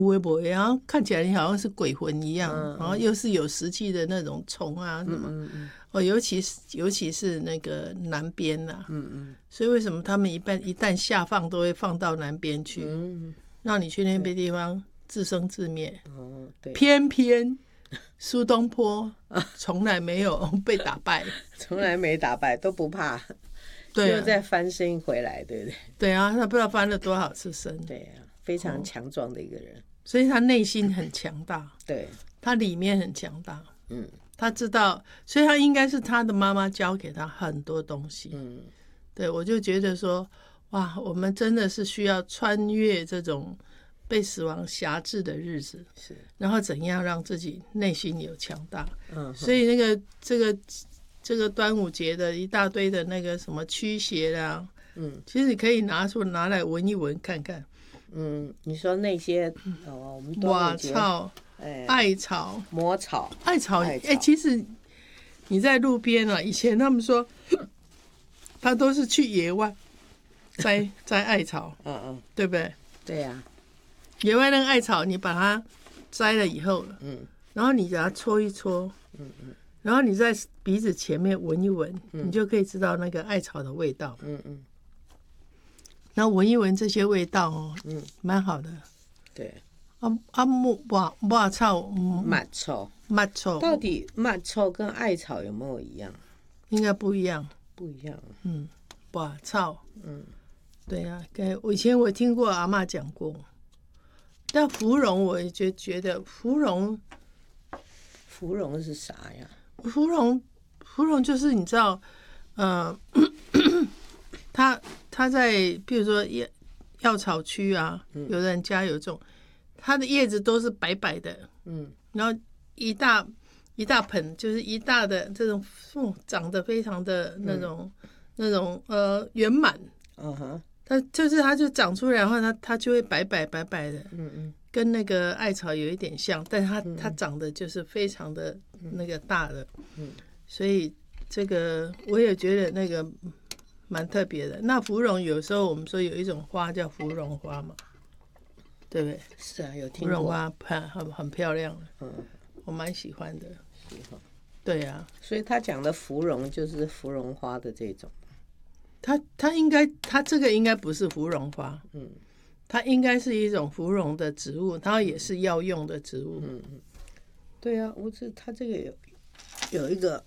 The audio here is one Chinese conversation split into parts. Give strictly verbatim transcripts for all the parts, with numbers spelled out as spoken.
微博，然后看起来你好像是鬼魂一样，嗯、然后又是有实际的那种虫啊什么。嗯嗯哦，尤其是尤其是那个南边呐、啊，嗯嗯，所以为什么他们一般一旦下放都会放到南边去，嗯，让你去那边地方自生自灭。哦，对，偏偏苏东坡从来没有被打败， 从来没打败，都不怕，对、啊，又再翻身回来，对不对？ 对啊，他不知道翻了多少次身。 对啊，非常强壮的一个人，哦、 所以他内心很强大， 对， 他里面很强大，嗯。他知道，所以他应该是他的妈妈教给他很多东西。嗯，对，我就觉得说，哇，我们真的是需要穿越这种被死亡辖制的日子，是，然后怎样让自己内心有强大。嗯，所以那个这个这个端午节的一大堆的那个什么驱邪啊，嗯，其实你可以拿出拿来闻一闻看看。 嗯，你说那些哦，我们哇操！艾草、 魔草、 艾草，哎、欸，其实你在路边啊，以前他们说，他都是去野外摘摘艾草，嗯嗯，对不对？ 对呀、啊， 野外那个艾草，你把它摘了以后，嗯，然后你给它搓一搓，嗯嗯，然后你在鼻子前面闻一闻，嗯、你就可以知道那个艾草的味道，嗯嗯，然后闻一闻这些味道哦，嗯，蛮好的， 对。 啊啊木哇哇草麦草麦草， 到底麦草跟艾草有没有一样？ 应该不一样， 不一样。 嗯，哇草，嗯，对呀、啊，我以前我听过阿嬷讲过，但芙蓉我也觉觉得芙蓉， 芙蓉是啥呀？ 芙蓉芙蓉就是你知道，呃，它它在比如说药药草区啊，嗯、有的人家有种。它的叶子都是白白的，嗯，然后一大一大盆，就是一大的这种，嗯，长得非常的那种、嗯、那种呃圆满，嗯哼，它就是它就长出来，然后它它就会白白白白的，嗯嗯，跟那个艾草有一点像，但它、嗯、它长得就是非常的那个大的，嗯，所以这个我也觉得那个蛮特别的。那芙蓉有时候我们说有一种花叫芙蓉花嘛。对不对？ 是啊，有听过。 芙蓉花很很很漂亮，嗯，我蛮喜欢的。喜欢。对啊， 所以他讲的芙蓉就是芙蓉花的这种。 他他应该他这个应该不是芙蓉花，嗯，它应该是一种芙蓉的植物，它也是药用的植物。嗯嗯。对啊，我这它这个有有一个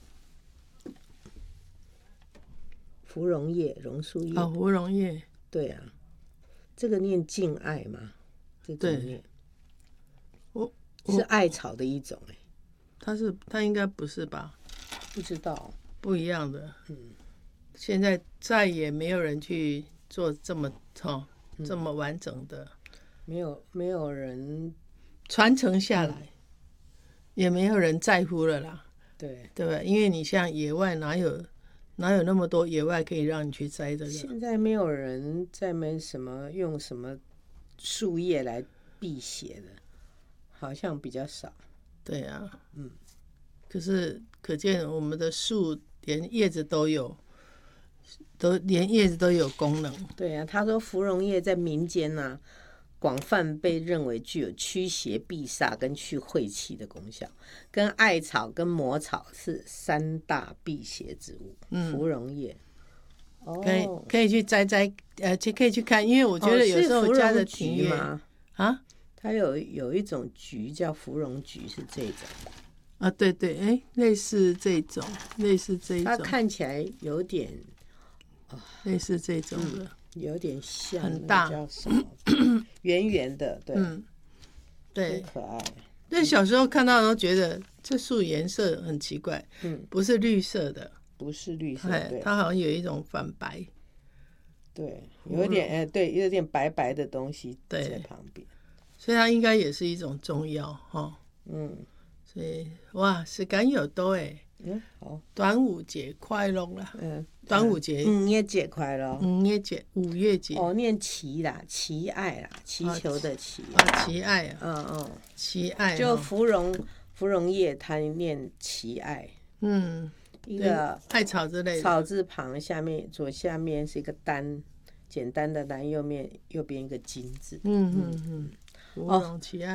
芙蓉叶、榕树叶。 哦，芙蓉叶。 对啊，这个念敬艾嘛。 对， 我是艾草的一种哎、欸， 它是它应该不是吧？ 不知道， 不一样的。嗯，现在再也没有人去做这么哦、嗯、这么完整的， 没有没有人传承下来、嗯，也没有人在乎了啦。 对对吧？因为你像野外哪有哪有那么多野外可以让你去摘的？ 现在没有人在没什么用什么。树叶来辟邪的，好像比较少。 对啊，嗯，可是可见我们的树连叶子都有，都连叶子都有功能。 对啊，他说芙蓉叶在民间啊，广泛被认为具有驱邪避煞跟去晦气的功效，跟艾草跟魔草是三大辟邪植物。嗯，芙蓉叶。 可以可以去摘摘，呃，就可以去看，因为我觉得有时候家的庭院、 哦、啊，它有有一种菊叫芙蓉菊，是这种啊，对对，哎，类似这种，类似这种， 它看起来有点啊，类似这种的， 嗯、有点像， 很大， 叫什么？圆圆的，对， 嗯，对， 可爱。 对，小时候看到都觉得这树颜色很奇怪，嗯，不是绿色的。 不是绿色，对， 它好像有一种反白， 对，有点哎，对，有点白白的东西在旁边， 所以它应该也是一种中药哈。嗯，所以哇，时间又到哎，嗯，好，端午节快乐啦！嗯，端午节， 五月节快乐， 五月节，五月节， 哦，念祈啦，祈爱啦，祈求的祈， 啊，祈爱啊， 嗯嗯， 祈爱， 就芙蓉芙蓉叶，它念祈爱，嗯。一个艾草之类的， 草字旁下面左下面是一个单，简单的单，右面右边一个金字。嗯嗯嗯。 芙蓉奇案。